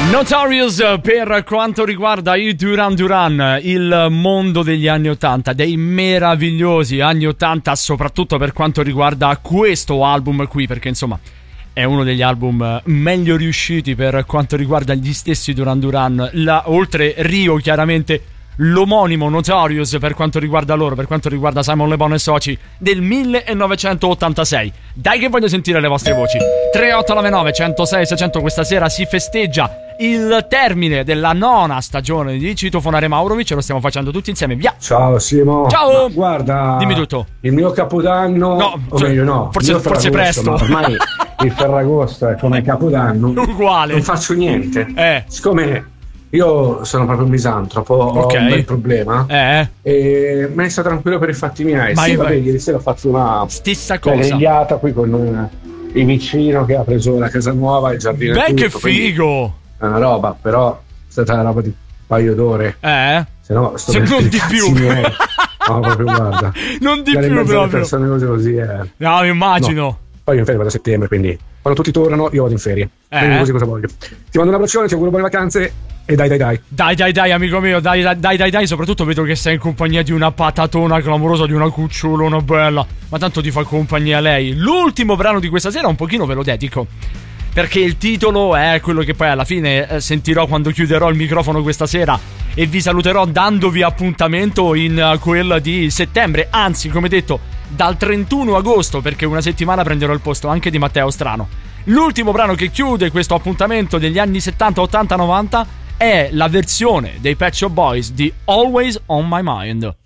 Notorious per quanto riguarda i Duran Duran, il mondo degli anni 80, dei meravigliosi anni 80, soprattutto per quanto riguarda questo album qui, perché insomma è uno degli album meglio riusciti per quanto riguarda gli stessi Duran Duran, oltre Rio chiaramente l'omonimo Notorious per quanto riguarda loro, per quanto riguarda Simon Le Bon e Soci, del 1986. Dai che voglio sentire le vostre voci. 3899 106 600. Questa sera si festeggia il termine della 9ª stagione di Citofonare Maurovic, lo stiamo facendo tutti insieme, via. Ciao Simo. Ciao. Ma guarda, dimmi tutto. Il mio capodanno, no, o meglio no, forse presto. Ma ormai il Ferragosto è come Capodanno. Uguale. Non faccio niente. Siccome io sono proprio un misantropo, ho un bel problema e me ne sto tranquillo per i fatti miei. Vabbè, ieri sera ho fatto una stessa cosa, grigliata qui con il vicino che ha preso la casa nuova, il giardino. Beh, che figo! È una roba, però è stata una roba di un paio d'ore. Se no, se non di più. No, proprio guarda. Non di più proprio. Persone così. No, mi immagino. No. Poi io in ferie vado a settembre, quindi quando tutti tornano io vado in ferie. Quindi così cosa voglio. Ti mando un abbraccione, ti auguro buone vacanze e dai amico mio, dai, soprattutto vedo che sei in compagnia di una patatona clamorosa, di una cucciolona bella, ma tanto ti fa compagnia lei. L'ultimo brano di questa sera un pochino ve lo dedico, perché il titolo è quello che poi alla fine sentirò quando chiuderò il microfono questa sera e vi saluterò dandovi appuntamento in quel di settembre, anzi come detto dal 31 agosto, perché una settimana prenderò il posto anche di Matteo Strano. L'ultimo brano che chiude questo appuntamento degli anni 70, 80, 90 è la versione dei Pet Shop Boys di Always on My Mind.